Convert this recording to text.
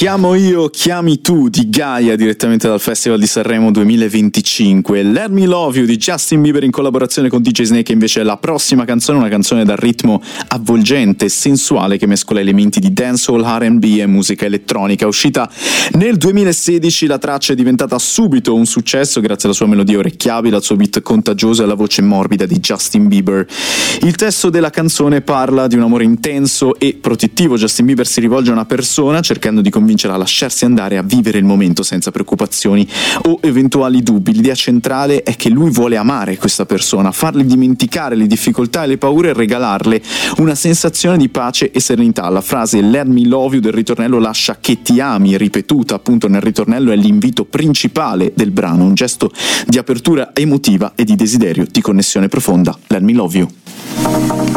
Chiamo io, chiami tu di Gaia, direttamente dal Festival di Sanremo 2025. Let Me Love You di Justin Bieber in collaborazione con DJ Snake invece è la prossima canzone, una canzone dal ritmo avvolgente e sensuale che mescola elementi di dancehall, R&B e musica elettronica. Uscita nel 2016, la traccia è diventata subito un successo grazie alla sua melodia orecchiabile, al suo beat contagioso e alla voce morbida di Justin Bieber. Il testo della canzone parla di un amore intenso e protettivo. Justin Bieber si rivolge a una persona cercando di convincerla a lasciarsi andare, a vivere il momento senza preoccupazioni o eventuali dubbi. L'idea centrale è che lui vuole amare questa persona, farle dimenticare le difficoltà e le paure e regalarle una sensazione di pace e serenità. La frase Let Me Love You del ritornello lascia che ti ami, ripetuta appunto nel ritornello, è l'invito principale del brano, un gesto di apertura emotiva e di desiderio di connessione profonda. Let Me Love You.